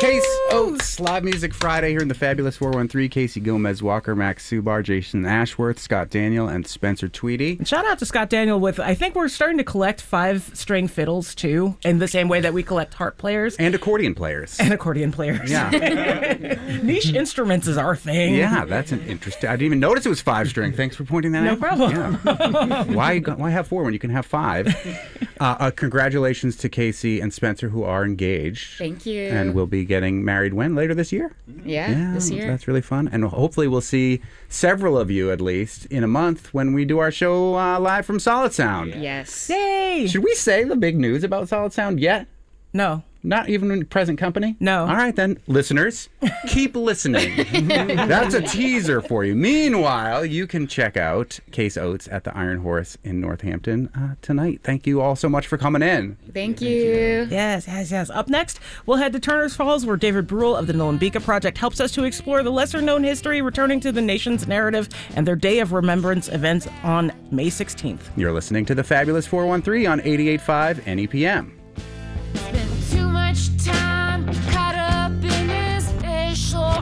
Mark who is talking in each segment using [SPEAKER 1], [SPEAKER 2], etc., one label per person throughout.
[SPEAKER 1] Case Oates, Live Music Friday here in the Fabulous 413. Casey Gomez, Walker, Max Subar, Jason Ashworth, Scott Daniel, and Spencer Tweedy.
[SPEAKER 2] And shout out to Scott Daniel with, I think we're starting to collect 5-string fiddles too, in the same way that we collect harp players.
[SPEAKER 1] And accordion players.
[SPEAKER 2] Yeah. Niche instruments is our thing.
[SPEAKER 1] Yeah, that's an interesting. I didn't even notice it was 5-string. Thanks for pointing that out.
[SPEAKER 2] No problem.
[SPEAKER 1] Yeah. Why have 4 when you can have 5? Congratulations to Casey and Spencer, who are engaged.
[SPEAKER 3] Thank you.
[SPEAKER 1] And will be getting married when? Later this year?
[SPEAKER 3] Yeah, this year.
[SPEAKER 1] That's really fun. And hopefully we'll see several of you at least in a month when we do our show live from Solid Sound.
[SPEAKER 3] Yes.
[SPEAKER 2] Yay!
[SPEAKER 1] Should we say the big news about Solid Sound yet?
[SPEAKER 2] No.
[SPEAKER 1] Not even in present company?
[SPEAKER 2] No.
[SPEAKER 1] All right, then. Listeners, keep listening. That's a teaser for you. Meanwhile, you can check out Case Oates at the Iron Horse in Northampton tonight. Thank you all so much for coming in.
[SPEAKER 3] Thank you.
[SPEAKER 2] Yes. Up next, we'll head to Turner's Falls, where David Brule of the Nolambika Project helps us to explore the lesser-known history returning to the nation's narrative and their Day of Remembrance events on May 16th.
[SPEAKER 1] You're listening to the Fabulous 413 on 88.5 NEPM.
[SPEAKER 4] Too much time caught up in this facial.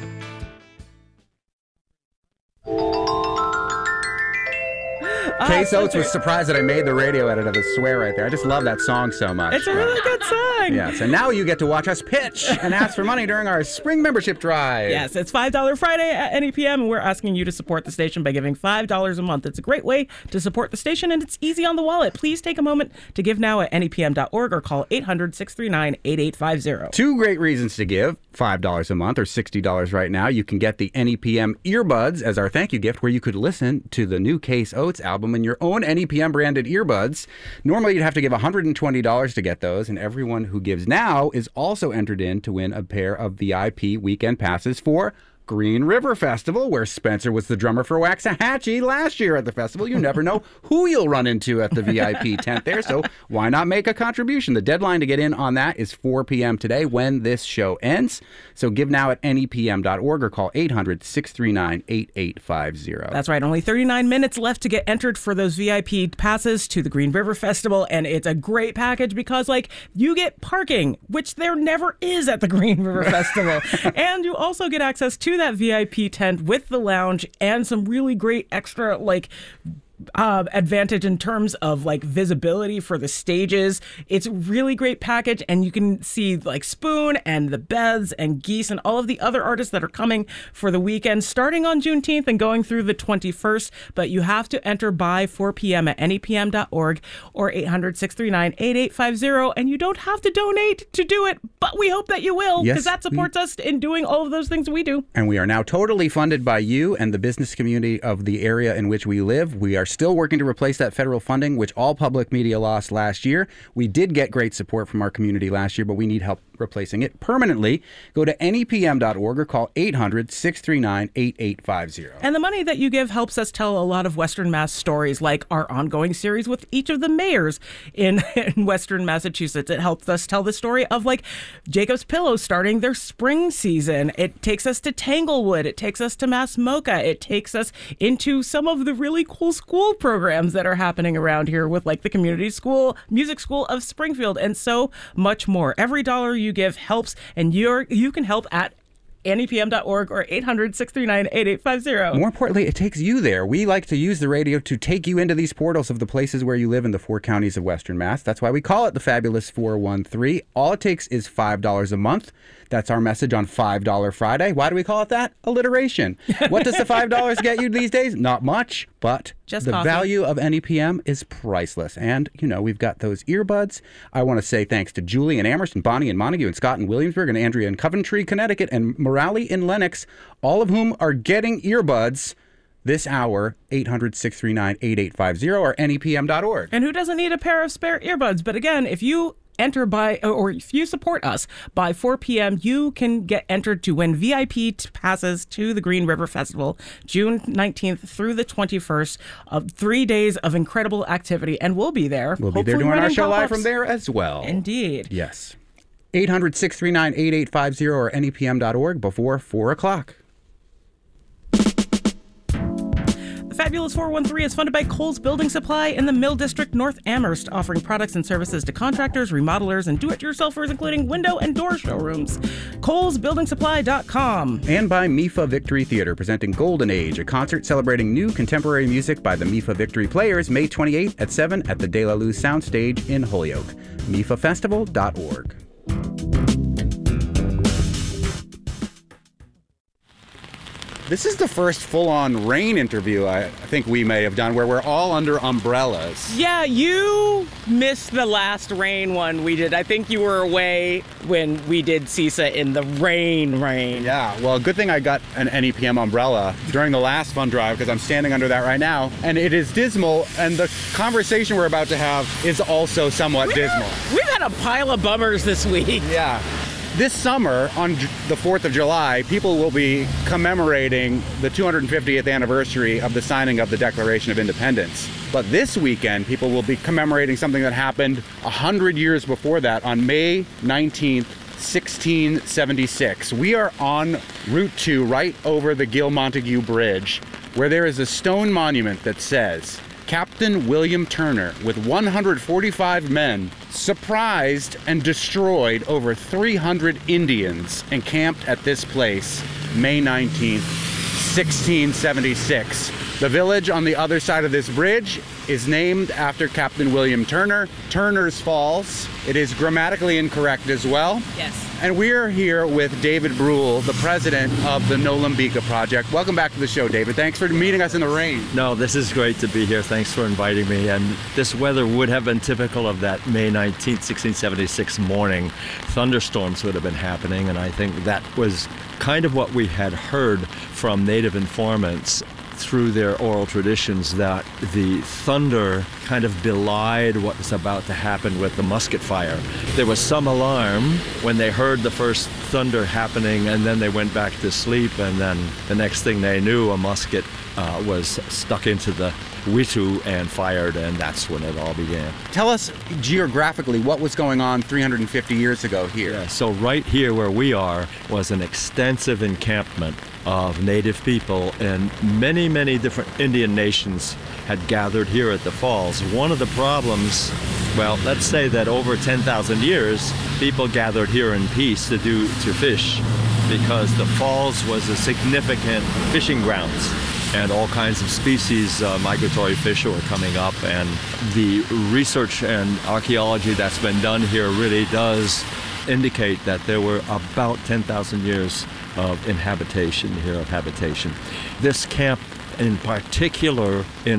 [SPEAKER 1] Case Oates was surprised that I made the radio edit of the swear right there. I just love that song so much.
[SPEAKER 2] It's a really good song.
[SPEAKER 1] Yes, and now you get to watch us pitch and ask for money during our spring membership drive.
[SPEAKER 2] Yes, it's $5 Friday at NEPM, and we're asking you to support the station by giving $5 a month. It's a great way to support the station, and it's easy on the wallet. Please take a moment to give now at NEPM.org or call 800-639-8850.
[SPEAKER 1] 2 great reasons to give. $5 a month or $60 right now. You can get the NEPM earbuds as our thank you gift, where you could listen to the new Case Oates album in your own NEPM branded earbuds. Normally you'd have to give $120 to get those, and everyone who gives now is also entered in to win a pair of VIP weekend passes for Green River Festival, where Spencer was the drummer for Waxahachie last year at the festival. You never know who you'll run into at the VIP tent there, so why not make a contribution? The deadline to get in on that is 4 p.m. today when this show ends. So give now at nepm.org or call 800-639-8850.
[SPEAKER 2] That's right. Only 39 minutes left to get entered for those VIP passes to the Green River Festival, and it's a great package because, you get parking, which there never is at the Green River Festival, and you also get access to that VIP tent with the lounge and some really great extra advantage in terms of visibility for the stages. It's a really great package, and you can see Spoon and the Beths and Geese and all of the other artists that are coming for the weekend starting on Juneteenth and going through the 21st. But you have to enter by 4 p.m. at nepm.org or 800-639-8850, and you don't have to donate to do it, but we hope that you will, because that supports us in doing all of those things we do.
[SPEAKER 1] And we are now totally funded by you and the business community of the area in which we live. We are still working to replace that federal funding, which all public media lost last year. We did get great support from our community last year, but we need help replacing it permanently. Go to nepm.org or call 800-639-8850.
[SPEAKER 2] And the money that you give helps us tell a lot of Western Mass stories, like our ongoing series with each of the mayors in Western Massachusetts. It helps us tell the story of Jacob's Pillow starting their spring season. It takes us to Tanglewood. It takes us to Mass MoCA. It takes us into some of the really cool school programs that are happening around here with the Community School, Music School of Springfield, and so much more. Every dollar you give helps, and you can help at nepm.org or 800-639-8850.
[SPEAKER 1] More importantly, it takes you there. We like to use the radio to take you into these portals of the places where you live in the 4 counties of Western Mass. That's why we call it the Fabulous 413. All it takes is $5 a month. That's our message on $5 Friday. Why do we call it that? Alliteration. What does the $5 get you these days? Not much, but
[SPEAKER 2] just
[SPEAKER 1] the
[SPEAKER 2] coffee.
[SPEAKER 1] Value of NEPM is priceless. And, we've got those earbuds. I want to say thanks to Julie in Amherst and Bonnie in Montague and Scott in Williamsburg and Andrea in Coventry, Connecticut, and Morale in Lenox, all of whom are getting earbuds this hour. 800-639-8850 or nepm.org.
[SPEAKER 2] And who doesn't need a pair of spare earbuds? But again, if you enter by, or if you support us by 4 p.m., you can get entered to win VIP passes to the Green River Festival, June 19th through the 21st, of 3 days of incredible activity. And we'll be there.
[SPEAKER 1] We'll be there doing our show live from there as well.
[SPEAKER 2] Indeed.
[SPEAKER 1] Yes. 800-639-8850 or nepm.org before 4 o'clock.
[SPEAKER 2] Fabulous 413 is funded by Kohl's Building Supply in the Mill District, North Amherst, offering products and services to contractors, remodelers, and do-it-yourselfers, including window and door showrooms. Kohl'sBuildingSupply.com.
[SPEAKER 1] And by MIFA Victory Theater, presenting Golden Age, a concert celebrating new contemporary music by the MIFA Victory Players, May 28th at 7 at the De La Luz Soundstage in Holyoke. MIFAfestival.org. This is the first full-on rain interview I think we may have done where we're all under umbrellas.
[SPEAKER 2] Yeah, you missed the last rain one we did. I think you were away when we did CISA in the rain.
[SPEAKER 1] Yeah, well, good thing I got an NEPM umbrella during the last fun drive because I'm standing under that right now. And it is dismal, and the conversation we're about to have is also somewhat dismal.
[SPEAKER 2] We've had a pile of bummers this week.
[SPEAKER 1] Yeah. This summer, on the 4th of July, people will be commemorating the 250th anniversary of the signing of the Declaration of Independence. But this weekend, people will be commemorating something that happened 100 years before that on May 19th, 1676. We are on Route 2, right over the Gil Montague Bridge, where there is a stone monument that says, Captain William Turner, with 145 men, surprised and destroyed over 300 Indians encamped at this place, May 19th, 1676. The village on the other side of this bridge is named after Captain William Turner, Turner's Falls. It is grammatically incorrect as well.
[SPEAKER 2] Yes.
[SPEAKER 1] And we're here with David Brule, the president of the Nolambika Project. Welcome back to the show, David. Thanks for meeting us in the rain.
[SPEAKER 5] No, this is great to be here. Thanks for inviting me. And this weather would have been typical of that May 19th, 1676 morning. Thunderstorms would have been happening, and I think that was kind of what we had heard from native informants through their oral traditions, that the thunder kind of belied what was about to happen with the musket fire. There was some alarm when they heard the first thunder happening, and then they went back to sleep, and then the next thing they knew, a musket was stuck into the Witu and fired, and that's when it all began.
[SPEAKER 1] Tell us geographically what was going on 350 years ago here.
[SPEAKER 5] Yeah, so right here where we are was an extensive encampment of native people, and many, many different Indian nations had gathered here at the falls. One of the problems, well, let's say that over 10,000 years, people gathered here in peace to fish, because the falls was a significant fishing grounds, and all kinds of species, migratory fish were coming up, and the research and archaeology that's been done here really does indicate that there were about 10,000 years of habitation. This camp in particular in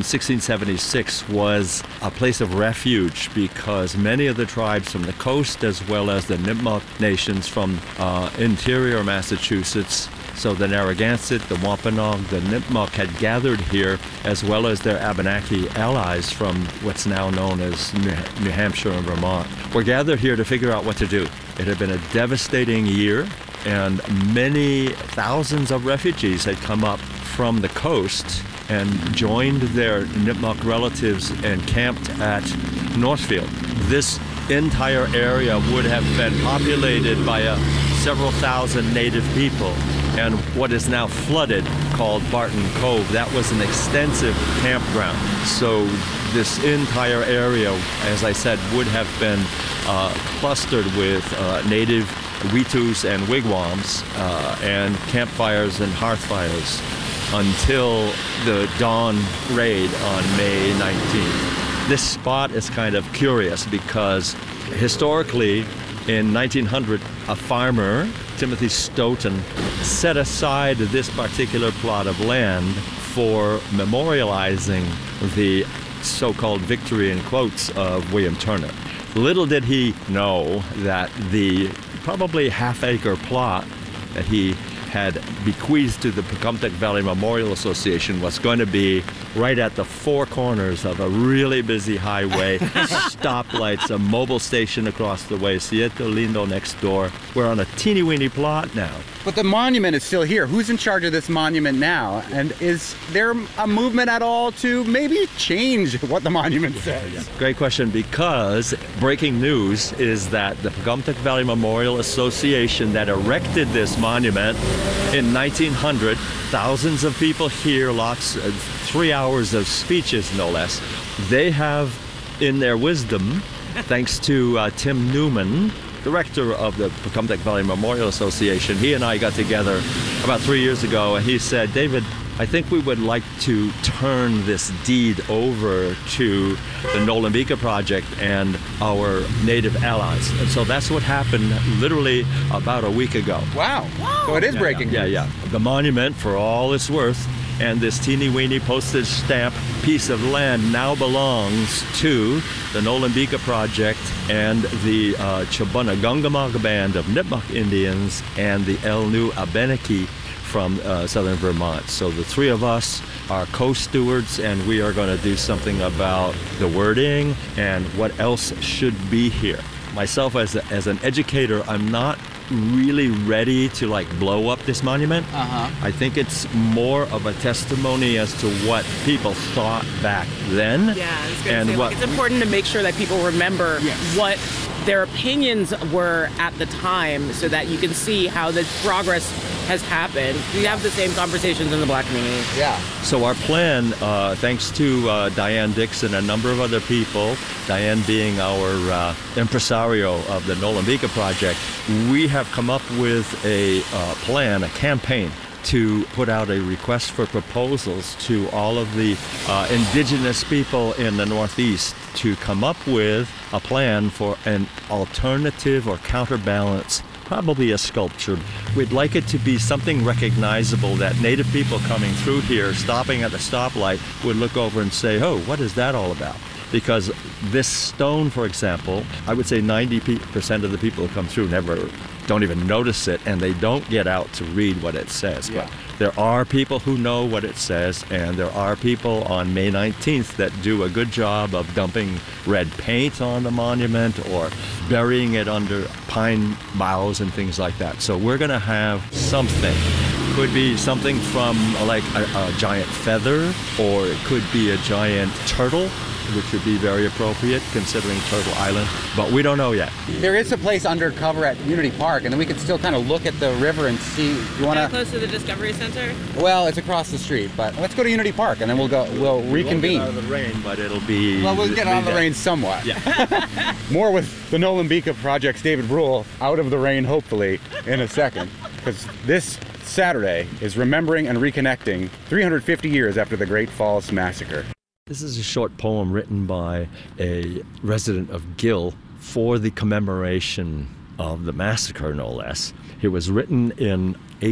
[SPEAKER 5] 1676 was a place of refuge, because many of the tribes from the coast, as well as the Nipmuc nations from interior Massachusetts, so the Narragansett, the Wampanoag, the Nipmuc, had gathered here, as well as their Abenaki allies from what's now known as New Hampshire and Vermont, were gathered here to figure out what to do. It had been a devastating year, and many thousands of refugees had come up from the coast and joined their Nipmuc relatives and camped at Northfield. This entire area would have been populated by several thousand native people, and what is now flooded, called Barton Cove, that was an extensive campground. So this entire area, as I said, would have been clustered with native Witus and wigwams and campfires and hearth fires until the dawn raid on May 19th. This spot is kind of curious because historically, in 1900, a farmer, Timothy Stoughton, set aside this particular plot of land for memorializing the so-called victory, in quotes, of William Turner. Little did he know that the probably half-acre plot that he had bequeathed to the Pecumtuck Valley Memorial Association was going to be right at the four corners of a really busy highway, stoplights, a mobile station across the way, Siete Lindo next door. We're on a teeny-weeny plot now.
[SPEAKER 1] But the monument is still here. Who's in charge of this monument now? And is there a movement at all to maybe change what the monument says?
[SPEAKER 5] Great question, because breaking news is that the Pecumtuck Valley Memorial Association that erected this monument in 1900, thousands of people here, 3 hours hours of speeches, no less. They have, in their wisdom, thanks to Tim Newman, director of the Pecumtuck Valley Memorial Association, he and I got together about 3 years ago, and he said, David, I think we would like to turn this deed over to the Nolembika Project and our Native allies. And so that's what happened literally about a week ago.
[SPEAKER 1] Wow. So it is breaking news.
[SPEAKER 5] Yeah. The monument, for all it's worth, and this teeny-weeny postage stamp piece of land now belongs to the Nolembika Project and the Chibunagungumag Band of Nipmuc Indians and the Elnu Abenaki from southern Vermont. So the three of us are co-stewards, and we are going to do something about the wording and what else should be here. Myself, as an educator, I'm not really ready to blow up this monument. I think it's more of a testimony as to what people thought back then.
[SPEAKER 2] Yeah, I was going to say, it's important to make sure that people remember what their opinions were at the time, so that you can see how the progress has happened. We have the same conversations in the Black community.
[SPEAKER 1] Yeah.
[SPEAKER 5] So our plan, thanks to Diane Dixon and a number of other people, Diane being our impresario of the Nolembika Project, we have come up with a plan, a campaign, to put out a request for proposals to all of the indigenous people in the Northeast to come up with a plan for an alternative or counterbalance, probably a sculpture. We'd like it to be something recognizable that Native people coming through here, stopping at the stoplight, would look over and say, oh, what is that all about? Because this stone, for example, I would say 90% of the people who come through don't even notice it, and they don't get out to read what it says.
[SPEAKER 1] Yeah.
[SPEAKER 5] But there are people who know what it says, and there are people on May 19th that do a good job of dumping red paint on the monument or burying it under pine boughs and things like that. So we're going to have something. Could be something from a giant feather, or it could be a giant turtle, which would be very appropriate considering Turtle Island, but we don't know yet.
[SPEAKER 1] There is a place undercover at Unity Park, and then we can still kind of look at the river and see. You want to?
[SPEAKER 2] Close to the Discovery Center?
[SPEAKER 1] Well, it's across the street, but let's go to Unity Park, and then we'll reconvene.
[SPEAKER 5] We'll get out of the rain, but it'll be.
[SPEAKER 1] Well, we'll get out of the rain somewhat.
[SPEAKER 5] Yeah.
[SPEAKER 1] More with the Nolembika Project's David Brule out of the rain, hopefully, in a second, because this Saturday is remembering and reconnecting 350 years after the Great Falls Massacre.
[SPEAKER 5] This is a short poem written by a resident of Gill for the commemoration of the massacre, no less. It was written in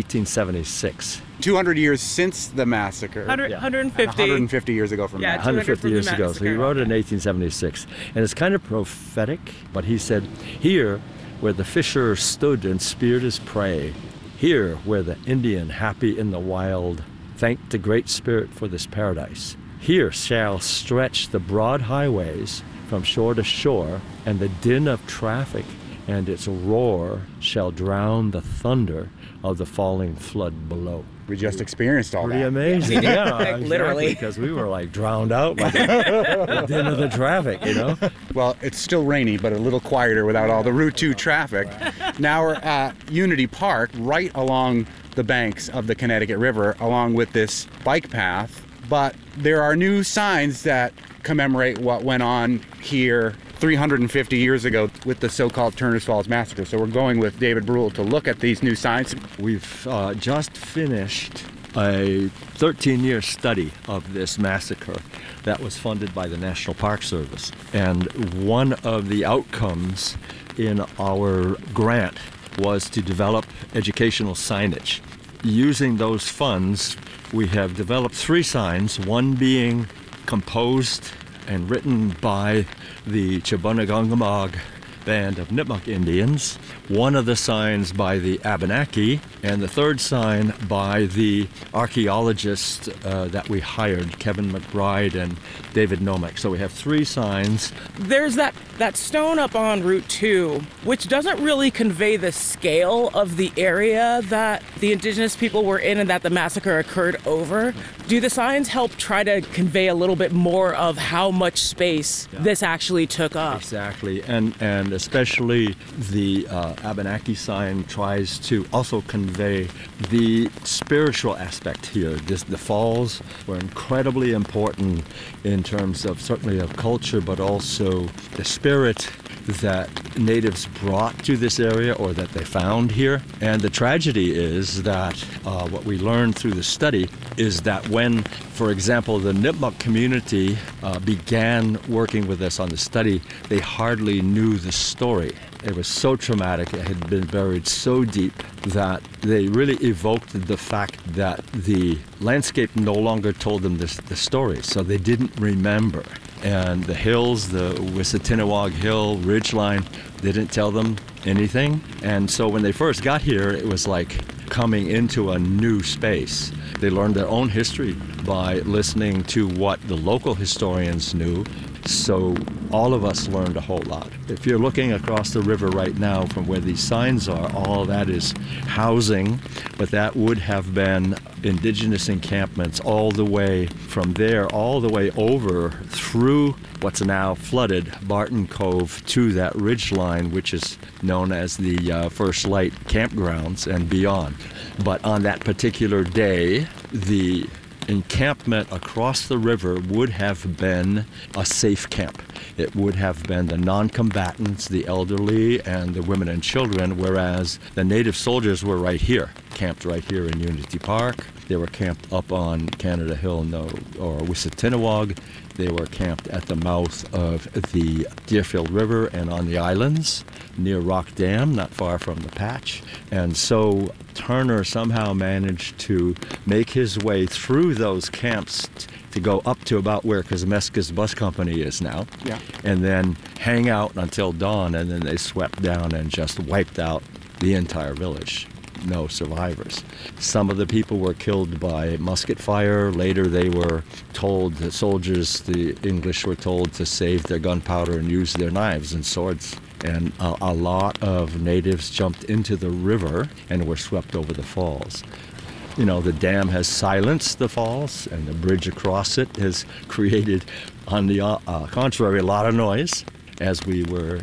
[SPEAKER 5] 1876.
[SPEAKER 1] 200 years since the massacre.
[SPEAKER 2] 150.
[SPEAKER 1] 150 years ago from now.
[SPEAKER 5] 150 years ago. So he wrote it in 1876. And it's kind of prophetic, but he said, here where the fisher stood and speared his prey, here where the Indian, happy in the wild, thanked the Great Spirit for this paradise. Here shall stretch the broad highways from shore to shore, and the din of traffic and its roar shall drown the thunder of the falling flood below.
[SPEAKER 1] We just experienced all
[SPEAKER 5] Pretty
[SPEAKER 1] that.
[SPEAKER 5] amazing. Yeah,
[SPEAKER 2] Like, literally.
[SPEAKER 5] Because we were drowned out by the din of the traffic,
[SPEAKER 1] Well, it's still rainy, but a little quieter without all the Route 2 traffic. Now we're at Unity Park, right along the banks of the Connecticut River, along with this bike path. But there are new signs that commemorate what went on here 350 years ago with the so-called Turner's Falls Massacre. So we're going with David Brule to look at these new signs.
[SPEAKER 5] We've just finished a 13-year study of this massacre that was funded by the National Park Service. And one of the outcomes in our grant was to develop educational signage. Using those funds, we have developed 3 signs, one being composed and written by the Chibunagungumag Band of Nipmuc Indians, one of the signs by the Abenaki, and the third sign by the archaeologists that we hired, Kevin McBride and David Nomek. So we have 3 signs.
[SPEAKER 2] There's that stone up on Route 2, which doesn't really convey the scale of the area that the indigenous people were in and that the massacre occurred over. Do the signs help try to convey a little bit more of how much space this actually took up?
[SPEAKER 5] Exactly, and especially the Abenaki sign tries to also convey the spiritual aspect here. The falls were incredibly important in terms of certainly of culture, but also the spirit that natives brought to this area or that they found here. And the tragedy is that what we learned through the study is that when, for example, the Nipmuc community began working with us on the study, they hardly knew the story. It was so traumatic, it had been buried so deep that they really evoked the fact that the landscape no longer told them the story, so they didn't remember. And the hills, the Wissatinawag Hill ridgeline, they didn't tell them anything. And so when they first got here, it was like coming into a new space. They learned their own history by listening to what the local historians knew. So all of us learned a whole lot. If you're looking across the river right now from where these signs are, all that is housing, but that would have been indigenous encampments all the way from there, all the way over through what's now flooded Barton Cove to that ridge line, which is known as the First Light campgrounds and beyond. But on that particular day, the encampment across the river would have been a safe camp. It would have been the non-combatants, the elderly, and the women and children, whereas the native soldiers were right here, camped right here in Unity Park. They were camped up on Canada Hill or Wissatinawag. They were camped at the mouth of the Deerfield River and on the islands near Rock Dam, not far from the patch. And so Turner somehow managed to make his way through those camps to go up to about where Kazameska's bus company is now, and then hang out until dawn, and then they swept down and just wiped out the entire village. No survivors. Some of the people were killed by musket fire. Later they were told, the soldiers, the English were told to save their gunpowder and use their knives and swords. And a lot of natives jumped into the river and were swept over the falls. You know, the dam has silenced the falls, and the bridge across it has created, on the contrary, a lot of noise, as we were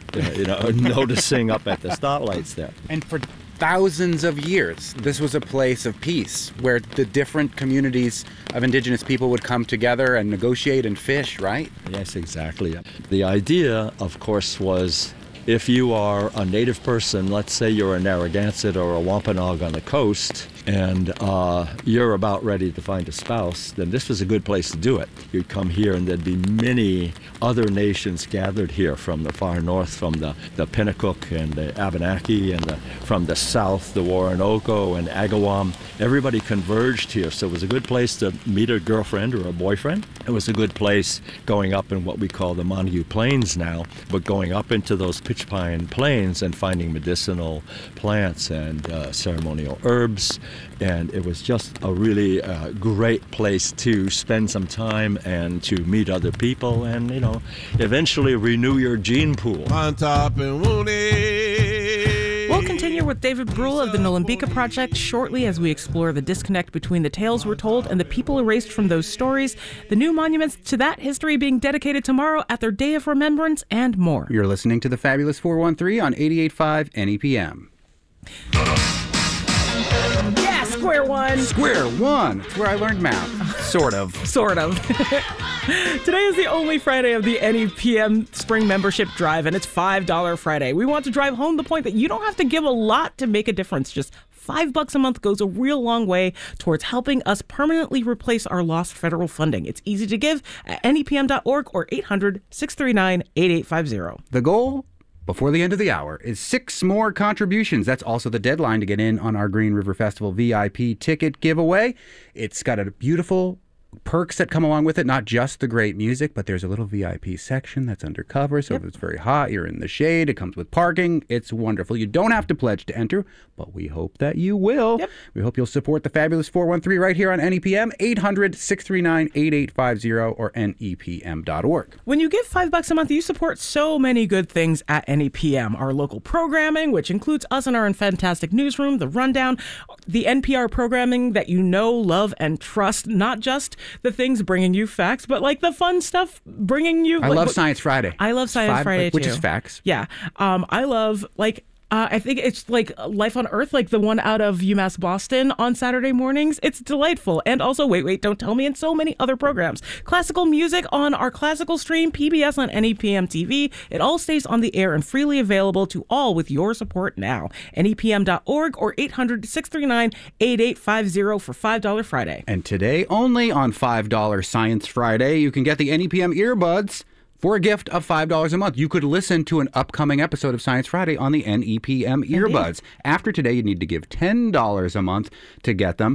[SPEAKER 5] noticing up at the stoplights there.
[SPEAKER 1] And for thousands of years, this was a place of peace where the different communities of indigenous people would come together and negotiate and fish, right?
[SPEAKER 5] Yes, exactly. The idea, of course, was if you are a native person, let's say you're a Narragansett or a Wampanoag on the coast, and you're about ready to find a spouse, then this was a good place to do it. You'd come here and there'd be many other nations gathered here from the far north, from the Pennacook and the Abenaki, and from the south, the Warrenoko and Agawam. Everybody converged here, so it was a good place to meet a girlfriend or a boyfriend. It was a good place going up in what we call the Montague Plains now, but going up into those pitch pine plains and finding medicinal plants and ceremonial herbs. And it was just a really great place to spend some time and to meet other people and, eventually renew your gene pool.
[SPEAKER 6] On top and wounded.
[SPEAKER 2] We'll continue with David Brule of the Nulambika Project shortly as we explore the disconnect between the tales we're told and the people erased from those stories, the new monuments to that history being dedicated tomorrow at their Day of Remembrance, and more.
[SPEAKER 1] You're listening to the Fabulous 413 on 88.5 NEPM.
[SPEAKER 2] Yeah, square one.
[SPEAKER 1] Square one. It's where I learned math. Sort of.
[SPEAKER 2] Sort of. Today is the only Friday of the NEPM Spring Membership Drive, and it's $5 Friday. We want to drive home the point that you don't have to give a lot to make a difference. Just $5 a month goes a real long way towards helping us permanently replace our lost federal funding. It's easy to give at nepm.org or 800-639-8850.
[SPEAKER 1] The goal? Before the end of the hour is 6 more contributions. That's also the deadline to get in on our Green River Festival VIP ticket giveaway. It's got a beautiful perks that come along with it, not just the great music, but there's a little VIP section that's undercover, so if it's very hot, you're in the shade. It comes with parking. It's wonderful. You don't have to pledge to enter, but we hope that you will. We hope you'll support the Fabulous 413 right here on NEPM, 800-639-8850 or nepm.org.
[SPEAKER 2] When you give $5 a month, you support so many good things at NEPM. Our local programming, which includes us in our fantastic newsroom, The Rundown, the NPR programming that you know, love, and trust. Not just the things bringing you facts, but like the fun stuff bringing you.
[SPEAKER 1] I love Science Friday.
[SPEAKER 2] I love Science Friday too.
[SPEAKER 1] Which is facts.
[SPEAKER 2] Yeah. I love I think it's like Life on Earth, like the one out of UMass Boston on Saturday mornings. It's delightful. And also, Wait, Don't Tell Me, and so many other programs. Classical music on our classical stream, PBS on NEPM TV. It all stays on the air and freely available to all with your support now. NEPM.org or 800-639-8850 for $5 Friday.
[SPEAKER 1] And today, only on $5 Science Friday, you can get the NEPM earbuds for a gift of $5 a month. You could listen to an upcoming episode of Science Friday on the NEPM earbuds. After today, you need to give $10 a month to get them.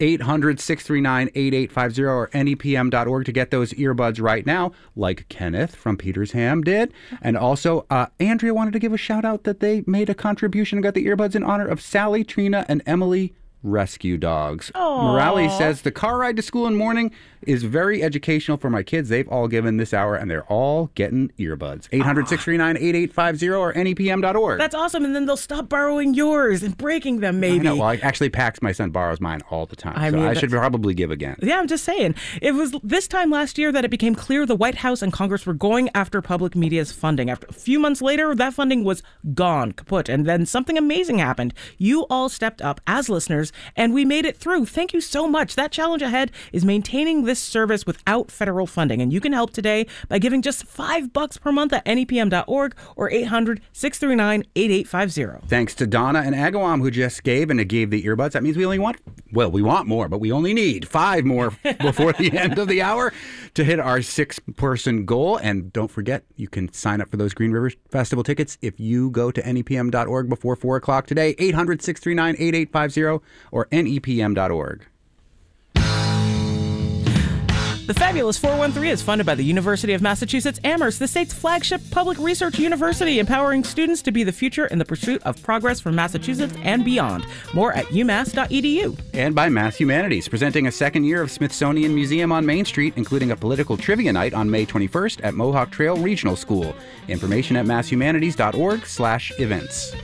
[SPEAKER 1] 800-639-8850 or NEPM.org to get those earbuds right now, like Kenneth from Petersham did. And also, Andrea wanted to give a shout out that they made a contribution and got the earbuds in honor of Sally, Trina, and Emily rescue dogs. Morale says the car ride to school in the morning is very educational for my kids. They've all given this hour and they're all getting earbuds. 800-639-8850 or NEPM.org.
[SPEAKER 2] That's awesome. And then they'll stop borrowing yours and breaking them, maybe.
[SPEAKER 1] I know. Well, actually, Pax, my son, borrows mine all the time. I should probably give again.
[SPEAKER 2] Yeah, I'm just saying. It was this time last year that it became clear the White House and Congress were going after public media's funding. After a few months later, that funding was gone, kaput. And then something amazing happened. You all stepped up as listeners, and we made it through. Thank you so much. That challenge ahead is maintaining this service without federal funding, and you can help today by giving just $5 per month at NEPM.org or 800-639-8850.
[SPEAKER 1] Thanks to Donna and Agawam who just gave the earbuds. That means we want more, but we only need 5 more before the end of the hour to hit our 6-person goal. And don't forget, you can sign up for those Green River Festival tickets if you go to NEPM.org before 4 o'clock today. 800-639-8850 or NEPM.org.
[SPEAKER 2] The Fabulous 413 is funded by the University of Massachusetts Amherst, the state's flagship public research university, empowering students to be the future in the pursuit of progress for Massachusetts and beyond. More at umass.edu.
[SPEAKER 1] And by Mass Humanities, presenting a second year of Smithsonian Museum on Main Street, including a political trivia night on May 21st at Mohawk Trail Regional School. Information at masshumanities.org/events.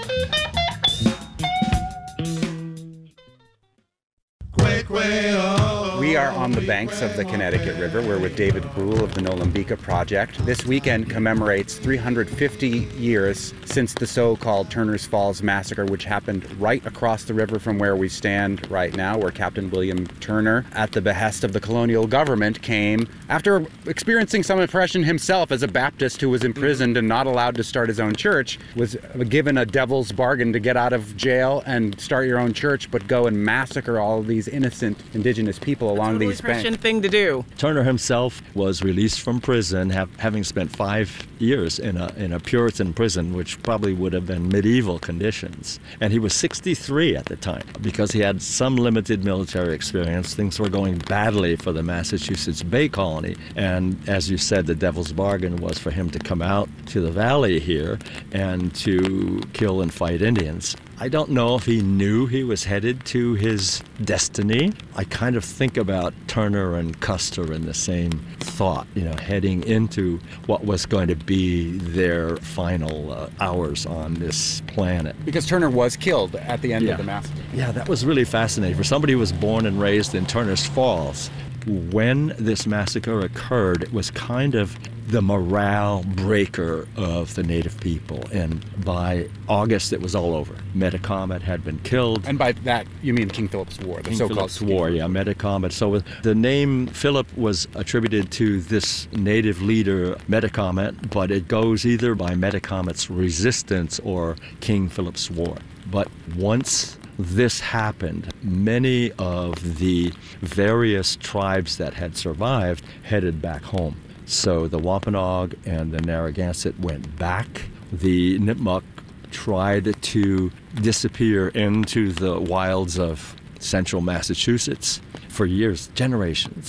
[SPEAKER 1] We are on the banks of the Connecticut River. We're with David Brule of the Nolambika Project. This weekend commemorates 350 years since the so-called Turner's Falls Massacre, which happened right across the river from where we stand right now, where Captain William Turner, at the behest of the colonial government, came after experiencing some oppression himself as a Baptist who was imprisoned and not allowed to start his own church, was given a devil's bargain to get out of jail and start your own church, but go and massacre all of these innocent indigenous people along these banks.
[SPEAKER 2] Christian thing to do.
[SPEAKER 5] Turner himself was released from prison, having spent 5 years in a Puritan prison, which probably would have been medieval conditions. And he was 63 at the time. Because he had some limited military experience, things were going badly for the Massachusetts Bay Colony. And as you said, the devil's bargain was for him to come out to the valley here and to kill and fight Indians. I don't know if he knew he was headed to his destiny. I kind of think about Turner and Custer in the same thought, heading into what was going to be their final hours on this planet.
[SPEAKER 1] Because Turner was killed at the end of the massacre.
[SPEAKER 5] Yeah, that was really fascinating. For somebody who was born and raised in Turner's Falls, when this massacre occurred, it was kind of the morale breaker of the native people. And by August, it was all over. Metacomet had been killed.
[SPEAKER 1] And by that, you mean King Philip's War, the so-called
[SPEAKER 5] Philip's War, Metacomet. So the name Philip was attributed to this native leader, Metacomet, but it goes either by Metacomet's resistance or King Philip's War. But once this happened, many of the various tribes that had survived headed back home. So the Wampanoag and the Narragansett went back. The Nipmuc tried to disappear into the wilds of central Massachusetts for years, generations.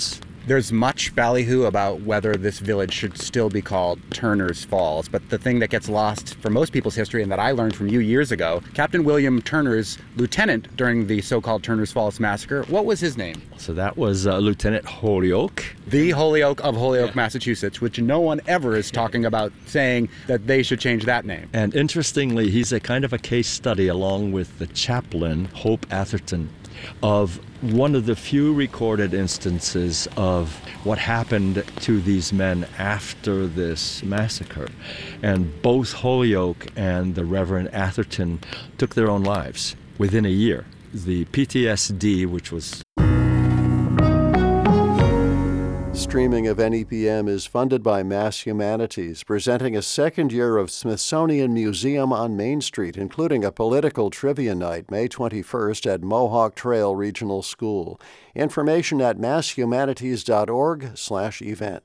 [SPEAKER 1] There's much ballyhoo about whether this village should still be called Turner's Falls, but the thing that gets lost from most people's history and that I learned from you years ago, Captain William Turner's lieutenant during the so-called Turner's Falls massacre, what was his name?
[SPEAKER 5] So that was Lieutenant Holyoke.
[SPEAKER 1] The Holyoke of Holyoke, Massachusetts, which no one ever is talking about saying that they should change that name.
[SPEAKER 5] And interestingly, he's a kind of a case study along with the chaplain, Hope Atherton, of one of the few recorded instances of what happened to these men after this massacre. And both Holyoke and the Reverend Atherton took their own lives within a year. The PTSD, which was...
[SPEAKER 7] Streaming of NEPM is funded by Mass Humanities, presenting a second year of Smithsonian Museum on Main Street, including a political trivia night May 21st at Mohawk Trail Regional School. Information at masshumanities.org/event.